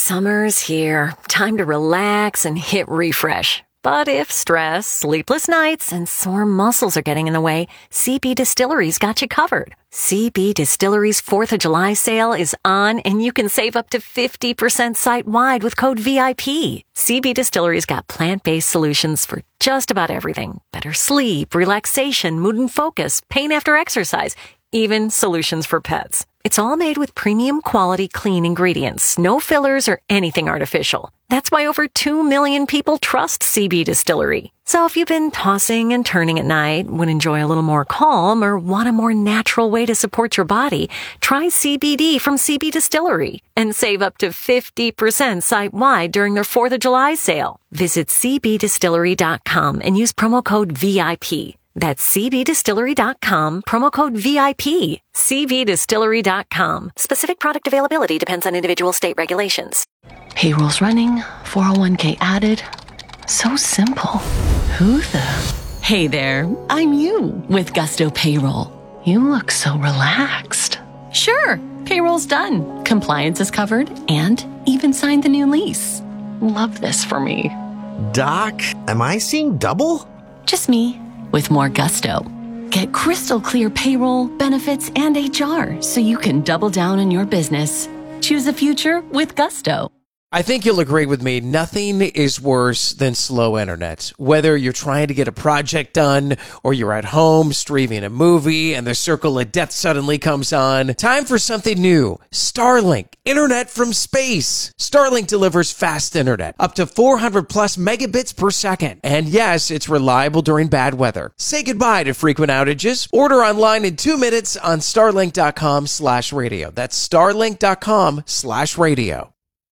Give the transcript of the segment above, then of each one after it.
Summer's here. Time to relax and hit refresh. But if stress, sleepless nights, and sore muscles are getting in the way, CB Distillery's got you covered. CB Distillery's 4th of July sale is on, and you can save up to 50% site-wide with code VIP. CB Distillery's got plant-based solutions for just about everything. Better sleep, relaxation, mood and focus, pain after exercise, even solutions for pets. It's all made with premium quality clean ingredients, no fillers or anything artificial. That's why over 2 million people trust CB Distillery. So if you've been tossing and turning at night, would enjoy a little more calm, or want a more natural way to support your body, try CBD from CB Distillery and save up to 50% site-wide during their 4th of July sale. Visit cbdistillery.com and use promo code VIP. That's cbdistillery.com, promo code VIP. cbdistillery.com. Specific product availability depends on individual state regulations. Payroll's running, 401k added. So simple. Who the? Hey there, I'm you with Gusto Payroll. You look so relaxed. Sure, payroll's done. Compliance is covered and even signed the new lease. Love this for me. Doc, am I seeing double? Just me. With more gusto. Get crystal clear payroll, benefits, and HR so you can double down on your business. Choose the future with Gusto. I think you'll agree with me. Nothing is worse than slow internet. Whether you're trying to get a project done or you're at home streaming a movie and the circle of death suddenly comes on. Time for something new. Starlink. Internet from space. Starlink delivers fast internet, up to 400 plus megabits per second. And yes, it's reliable during bad weather. Say goodbye to frequent outages. Order online in 2 minutes on starlink.com/radio. That's starlink.com/radio.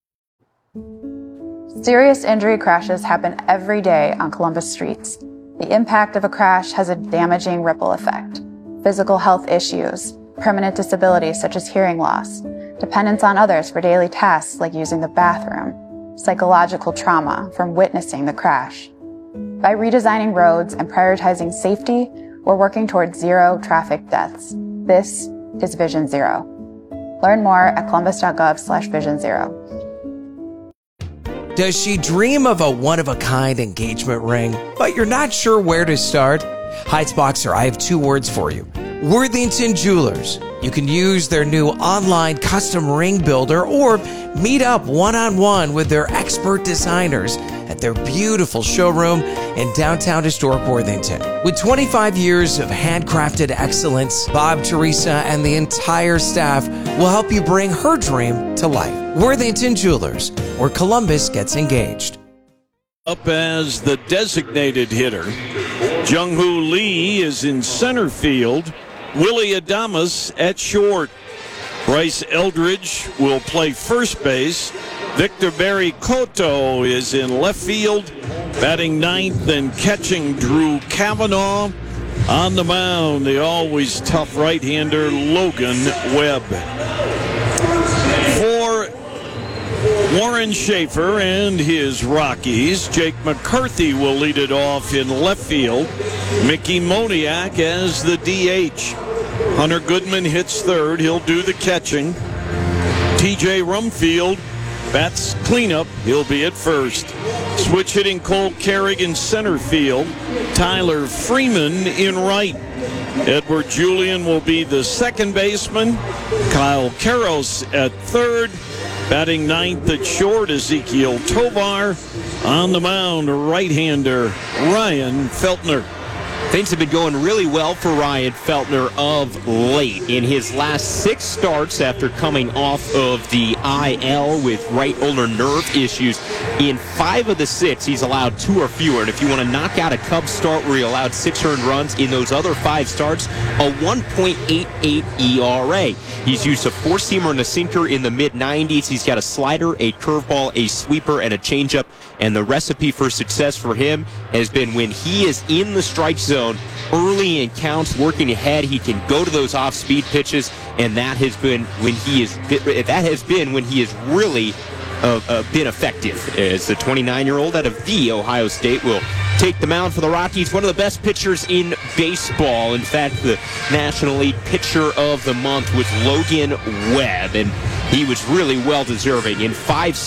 Serious injury crashes happen every day on Columbus streets. The impact of a crash has a damaging ripple effect. Physical health issues, permanent disabilities such as hearing loss, dependence on others for daily tasks like using the bathroom, psychological trauma from witnessing the crash. By redesigning roads and prioritizing safety, we're working towards zero traffic deaths. This is Vision Zero. Learn more at columbus.gov/Vision Zero. Does she dream of a one-of-a-kind engagement ring, but you're not sure where to start? Heights Boxer, I have 2 words for you. Worthington Jewelers. You can use their new online custom ring builder or meet up one-on-one with their expert designers at their beautiful showroom in downtown historic Worthington. With 25 years of handcrafted excellence, Bob, Teresa, and the entire staff will help you bring her dream to life. Worthington Jewelers, where Columbus gets engaged. Up as the designated hitter, Jung-Hoo Lee is in center field. Willie Adames at short. Bryce Eldridge will play first base. Victor Barry Cotto is in left field, batting ninth and catching Drew Kavanaugh. On the mound, the always tough right-hander Logan Webb. For Warren Schaefer and his Rockies, Jake McCarthy will lead it off in left field. Mickey Moniak as the DH. Hunter Goodman hits third. He'll do the catching. TJ Rumfield bats cleanup. He'll be at first. Switch hitting Cole Carrigan center field. Tyler Freeman in right. Edward Julian will be the second baseman. Kyle Karros at third. Batting ninth at short, Ezekiel Tovar. On the mound, right-hander Ryan Feltner. Things have been going really well for Ryan Feltner of late. In his last 6 starts after coming off of the IL with right ulnar nerve issues, in 5 of the 6, he's allowed 2 or fewer. And if you want to knock out a Cubs start where he allowed 6 earned runs, in those other 5 starts, a 1.88 ERA. He's used a 4-seamer and a sinker in the mid-90s. He's got a slider, a curveball, a sweeper, and a changeup. And the recipe for success for him has been when he is in the strike zone early in counts, working ahead, he can go to those off-speed pitches, and that has been when he is really been effective. As the 29-year-old out of the Ohio State will take the mound for the Rockies. One of the best pitchers in baseball. In fact, the National League Pitcher of the Month was Logan Webb, and he was really well deserving. In 5